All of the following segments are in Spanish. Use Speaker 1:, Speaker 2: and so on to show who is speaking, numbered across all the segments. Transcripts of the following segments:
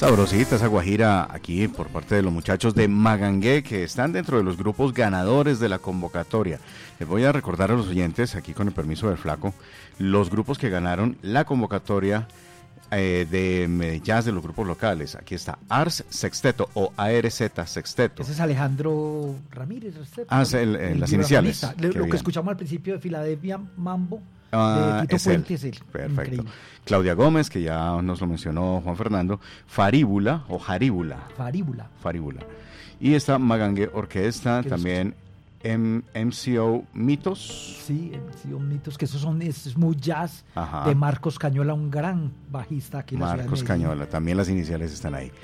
Speaker 1: Sabrosita esa guajira aquí por parte de los muchachos de Magangué, que están dentro de los grupos ganadores de la convocatoria. Les voy a recordar a los oyentes, aquí con el permiso del Flaco, los grupos que ganaron la convocatoria de jazz de los grupos locales. Aquí está Ars Sexteto o ARZ Sexteto.
Speaker 2: Ese es Alejandro Ramírez Sexteto.
Speaker 1: Las iniciales.
Speaker 2: Lo que escuchamos al principio de Filadelfia Mambo.
Speaker 1: De
Speaker 2: Tito Puente es él.
Speaker 1: Perfecto.
Speaker 2: Increíble.
Speaker 1: Claudia Gómez, que ya nos lo mencionó Juan Fernando, Faríbula o Jaríbula. Faríbula. Y está Magangué Orquesta, también MCO Mitos.
Speaker 2: Sí, MCO Mitos, que es muy jazz.
Speaker 1: Ajá.
Speaker 2: De Marcos Cañola, un gran bajista aquí en la ciudad de
Speaker 1: Marcos
Speaker 2: Medellín.
Speaker 1: Cañola, también las iniciales están ahí.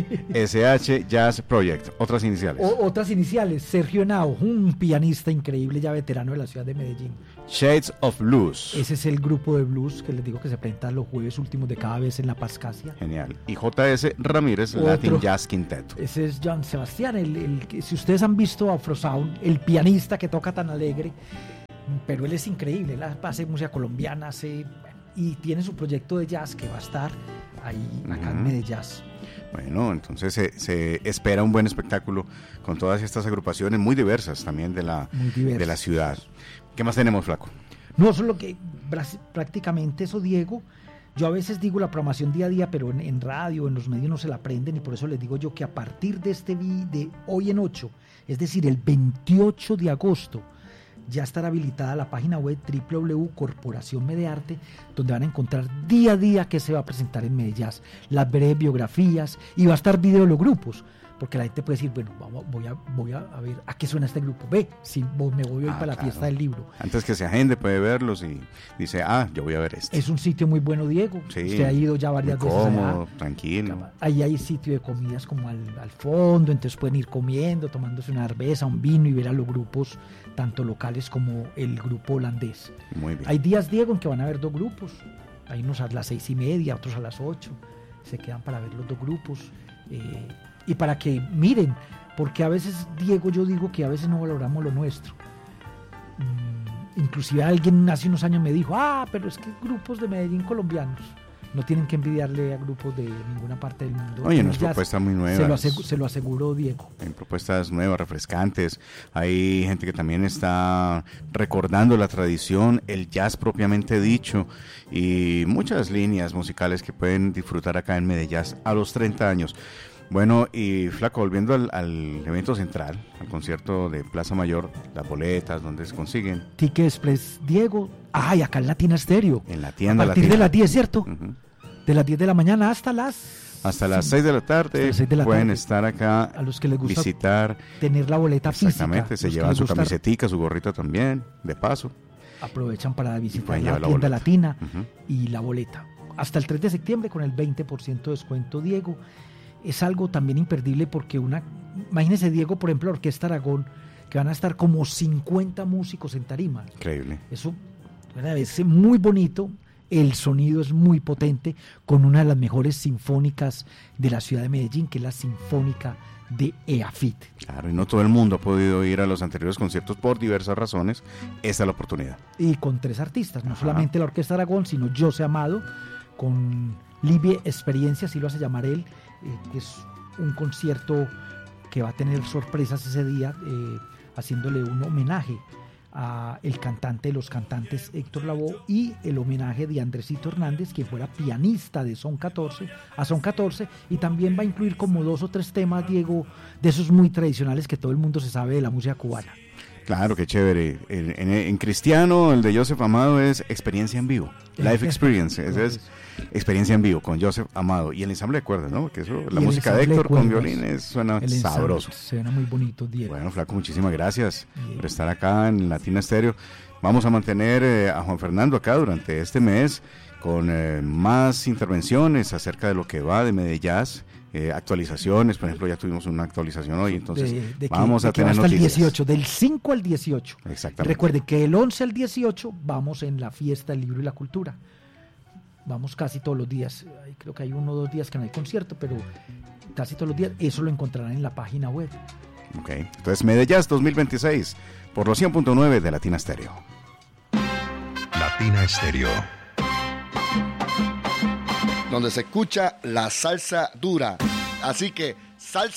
Speaker 1: SH Jazz Project, otras iniciales.
Speaker 2: Otras iniciales, Sergio Henao, un pianista increíble ya veterano de la ciudad de Medellín.
Speaker 1: Shades of Blues.
Speaker 2: Ese es el grupo de blues que les digo que se presenta los jueves últimos de cada vez en La Pascasia.
Speaker 1: Genial. Y JS Ramírez, Latin Jazz Quinteto.
Speaker 2: Ese es John Sebastián, el que, si ustedes han visto Afrosound, el pianista que toca tan alegre, pero él es increíble, él hace música colombiana, y tiene su proyecto de jazz que va a estar ahí acá en Medellín.
Speaker 1: Bueno, entonces se espera un buen espectáculo con todas estas agrupaciones muy diversas también de la ciudad. ¿Qué más tenemos, Flaco?
Speaker 2: No, eso es lo que prácticamente eso, Diego. Yo a veces digo la programación día a día, pero en radio, en los medios no se la aprenden, y por eso les digo yo que a partir de hoy en 8, es decir, el 28 de agosto, ya estará habilitada la página web www.corporación Medearte, donde van a encontrar día a día qué se va a presentar en Medellín, las breves biografías, y va a estar video de los grupos, porque la gente puede decir, bueno, voy a ver a qué suena este grupo, si me voy hoy para la fiesta del libro.
Speaker 1: Antes que se agende puede verlos y dice, yo voy a ver este.
Speaker 2: Es un sitio muy bueno, Diego.
Speaker 1: Sí,
Speaker 2: usted ha ido ya varias veces
Speaker 1: cómodo,
Speaker 2: allá.
Speaker 1: tranquilo.
Speaker 2: Ahí hay sitio de comidas como al fondo, entonces pueden ir comiendo, tomándose una cerveza, un vino, y ver a los grupos, tanto locales como el grupo holandés.
Speaker 1: Muy bien.
Speaker 2: Hay días, Diego, en que van a haber dos grupos. Hay unos a las 6:30, otros a las 8. Se quedan para ver los dos grupos. Y para que miren, porque a veces, Diego, yo digo que a veces no valoramos lo nuestro. Inclusive alguien hace unos años me dijo, pero es que grupos de Medellín colombianos no tienen que envidiarle a grupos de ninguna parte del mundo.
Speaker 1: Oye, unas propuestas muy nuevas.
Speaker 2: Se lo aseguró Diego.
Speaker 1: En propuestas nuevas, refrescantes. Hay gente que también está recordando la tradición, el jazz propiamente dicho, y muchas líneas musicales que pueden disfrutar acá en Medellín a los 30 años. Bueno, y Flaco, volviendo al evento central, al concierto de Plaza Mayor, las boletas, ¿dónde se consiguen?
Speaker 2: Ticket Express, Diego. Y acá en Latina Estéreo.
Speaker 1: En la tienda.
Speaker 2: A partir de las 10, ¿cierto? De las 10 de la mañana hasta las
Speaker 1: 6 de la tarde. Pueden estar acá,
Speaker 2: a los que les gusta
Speaker 1: visitar,
Speaker 2: tener la boleta física.
Speaker 1: Exactamente, se llevan su camisetica, su gorrita también, de paso.
Speaker 2: Aprovechan para visitar la tienda Latina y la boleta. Hasta el 3 de septiembre con el 20% de descuento, Diego. Es algo también imperdible porque imagínese, Diego, por ejemplo, Orquesta Aragón, que van a estar como 50 músicos en tarima.
Speaker 1: Increíble.
Speaker 2: Eso es muy bonito, el sonido es muy potente, con una de las mejores sinfónicas de la ciudad de Medellín, que es la Sinfónica de EAFIT.
Speaker 1: Claro, y no todo el mundo ha podido ir a los anteriores conciertos por diversas razones. Esta es la oportunidad.
Speaker 2: Y con 3 artistas, no solamente la Orquesta Aragón, sino José Amado, con Libia Experiencia, así lo hace llamar él, que es un concierto que va a tener sorpresas ese día, haciéndole un homenaje a el cantante de los cantantes Héctor Lavoe, y el homenaje de Andresito Hernández, que fuera pianista de Son 14, y también va a incluir como 2 o 3 temas, Diego, de esos muy tradicionales que todo el mundo se sabe de la música cubana.
Speaker 1: Claro, qué chévere. En cristiano, el de Joseph Amado es Experiencia en Vivo, Life Experience, esa es Experiencia en Vivo con Joseph Amado, y el ensamble de cuerdas, ¿no? Porque eso, la música de Héctor con violines suena sabroso.
Speaker 2: Suena muy bonito, Diego.
Speaker 1: Bueno, Flaco, muchísimas gracias por estar acá en Latina Estéreo. Vamos a mantener a Juan Fernando acá durante este mes con más intervenciones acerca de lo que va de Medellín. Actualizaciones, por ejemplo, ya tuvimos una actualización hoy, entonces vamos a tener
Speaker 2: hasta
Speaker 1: noticias.
Speaker 2: El 18, del 5 al 18.
Speaker 1: Exactamente.
Speaker 2: Recuerden que del 11 al 18 vamos en la fiesta del libro y la cultura. Vamos casi todos los días. Creo que hay 1 o 2 días que no hay concierto, pero casi todos los días. Eso lo encontrarán en la página web.
Speaker 1: Ok, entonces Medellín 2026 por los 100.9 de Latina Estéreo.
Speaker 3: Latina Estéreo. donde se escucha la salsa dura. Así que salsa